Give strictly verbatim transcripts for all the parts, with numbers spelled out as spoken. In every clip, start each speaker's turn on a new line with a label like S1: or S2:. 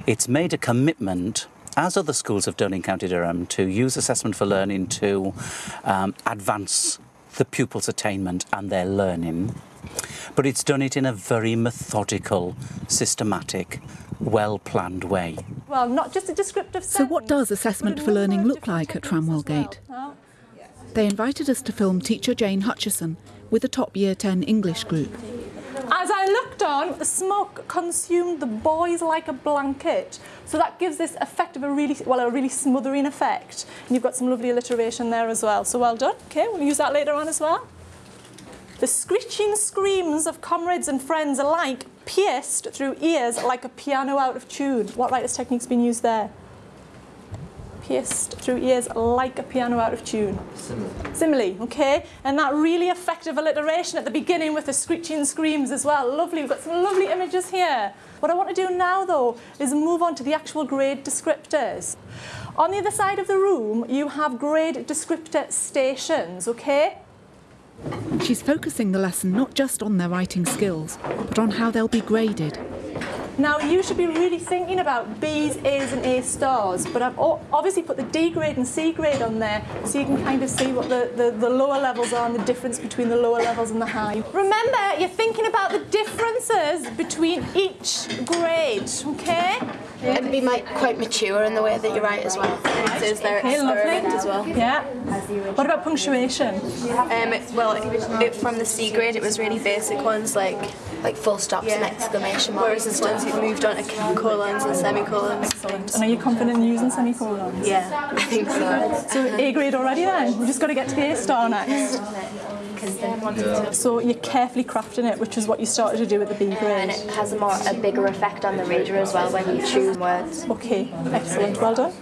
S1: It's made a commitment, as other schools have done in County Durham, to use assessment for learning to um, advance the pupils' attainment and their learning. But it's done it in a very methodical, systematic, well-planned way.
S2: Well, not just a descriptive sentence.
S3: So what does assessment for learning look like at Tramwell Gate?
S2: Well.
S3: They invited us to film teacher Jane Hutchison with a top Year ten English group.
S2: As I looked on, the smoke consumed the boys like a blanket. So that gives this effect of a really, well, a really smothering effect. And you've got some lovely alliteration there as well. So well done. Okay, we'll use that later on as well. The screeching screams of comrades and friends alike pierced through ears like a piano out of tune. What writer's technique's been used there? Pierced through ears like a piano out of tune.
S4: Simile.
S2: Simile, okay? And that really effective alliteration at the beginning with the screeching screams as well. Lovely, we've got some lovely images here. What I want to do now, though, is move on to the actual grade descriptors. On the other side of the room, you have grade descriptor stations, okay?
S3: She's focusing the lesson not just on their writing skills, but on how they'll be graded.
S2: Now, you should be really thinking about B's, A's and A stars, but I've obviously put the D grade and C grade on there so you can kind of see what the, the, the lower levels are and the difference between the lower levels and the high. Remember, you're thinking about the differences between each grade, okay?
S5: And be like quite mature in the way that you write as well.
S2: Right.
S5: So is there
S2: okay,
S5: experiment
S2: lovely.
S5: as well?
S2: Yeah. What about punctuation?
S5: Um, it, well, it, it, from the C grade, it was really basic ones like like full stops
S2: yeah.
S5: and exclamation marks. Whereas this one's it moved on to colons and semicolons.
S2: Excellent. And are you confident in using semicolons?
S5: Yeah, I think so.
S2: So A grade already then? We've just got to get to the A star next.
S5: Yeah.
S2: So you're carefully crafting it, which is what you started to do with the B grade.
S5: And it has a more a bigger effect on the reader as well when you choose words.
S2: Okay, excellent. Well done.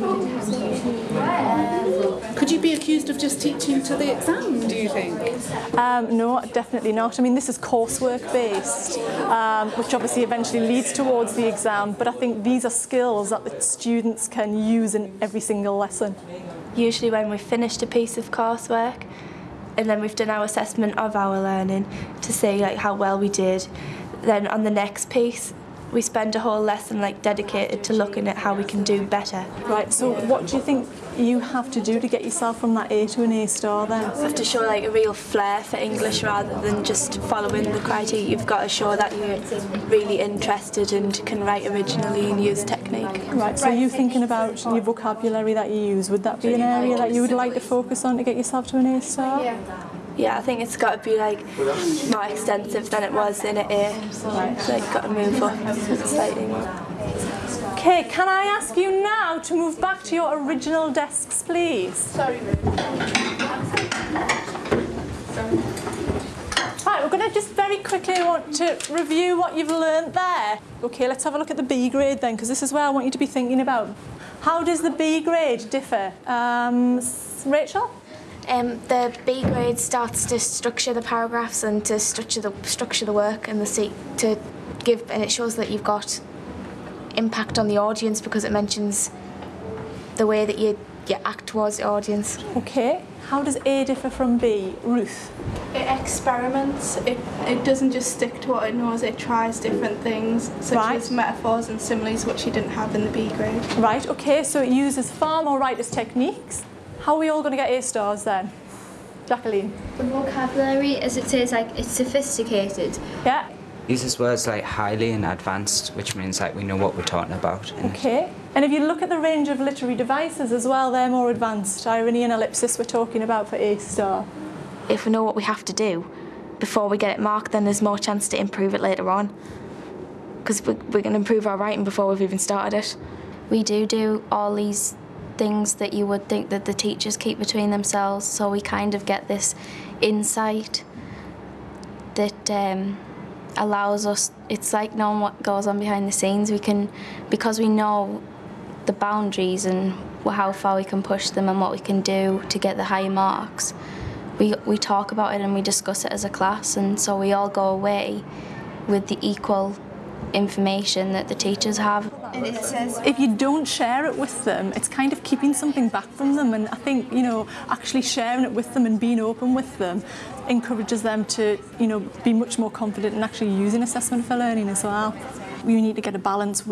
S3: Could you be accused of just teaching to the exam, do you think?
S2: Um, no, definitely not. I mean, this is coursework based, um, which obviously eventually leads towards the exam, but I think these are skills that the students can use in every single lesson.
S6: Usually when we've finished a piece of coursework, and then we've done our assessment of our learning to see like how well we did. Then on the next piece, we spend a whole lesson like dedicated to looking at how we can do better.
S2: Right, so what do you think you have to do to get yourself from that A to an A star then?
S6: You have to show like a real flair for English rather than just following the criteria. You've got to show that you're really interested and can write originally and use technique.
S2: Right, so you thinking about your vocabulary that you use, would that be an area that you would like to focus on to get yourself to an A star?
S6: Yeah. Yeah, I think it's got to be like more extensive than it was in an A.
S2: Right.
S6: So you've got to move up slightly more.
S2: Okay, can I ask you now to move back to your original desks, please?
S5: Sorry.
S2: Right, we're going to just very quickly want to review what you've learnt there. Okay, let's have a look at the B grade then, because this is where I want you to be thinking about. How does the B grade differ? Um, Rachel?
S7: Um, the B grade starts to structure the paragraphs and to structure the structure the work and the C to give, and it shows that you've got impact on the audience because it mentions the way that you you act towards the audience.
S2: Okay. How does A differ from B? Ruth?
S8: It experiments. It it doesn't just stick to what it knows. It tries different things, such
S2: Right.
S8: as metaphors and similes, which you didn't have in the B grade.
S2: Right. Okay. So it uses far more writer's techniques. How are we all going to get A stars then? Jacqueline?
S9: The vocabulary, as it says, like it's sophisticated.
S2: Yeah.
S4: Uses words like highly and advanced, which means like we know what we're talking about.
S2: Okay. And if you look at the range of literary devices as well, they're more advanced. Irony and ellipsis we're talking about for A star.
S6: If we know what we have to do before we get it marked, then there's more chance to improve it later on. Because we're, we're going to improve our writing before we've even started it.
S7: We do do all these things that you would think that the teachers keep between themselves, so we kind of get this insight that um, allows us, it's like knowing what goes on behind the scenes. We can, because we know the boundaries and how far we can push them and what we can do to get the high marks, we, we talk about it and we discuss it as a class, and so we all go away with the equal information that the teachers have.
S2: And it says if you don't share it with them, it's kind of keeping something back from them, and I think, you know, actually sharing it with them and being open with them encourages them to, you know, be much more confident in actually using assessment for learning as well. We need to get a balance with